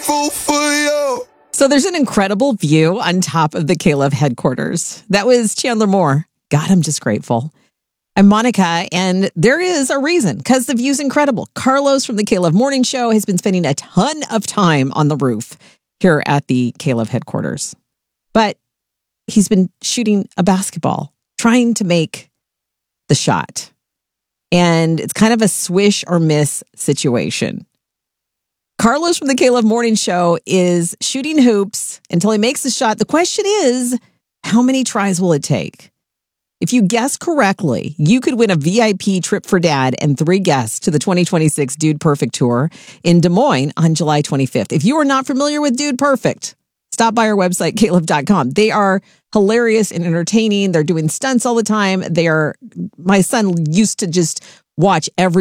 grateful for you. So there's an incredible view on top of the Caleb headquarters. That was Chandler Moore. God, I'm just grateful. I'm Monica, and there is a reason, because the view's incredible. Carlos from the Caleb Morning Show has been spending a ton of time on the roof here at the Caleb headquarters. But he's been shooting a basketball, trying to make the shot. And it's kind of a swish or miss situation. Carlos from the Caleb Morning Show is shooting hoops until he makes the shot. The question is, how many tries will it take? If you guess correctly, you could win a VIP trip for dad and 3 guests to the 2026 Dude Perfect Tour in Des Moines on July 25th. If you are not familiar with Dude Perfect, stop by our website, caleb.com. They are hilarious and entertaining. They're doing stunts all the time. My son used to just watch every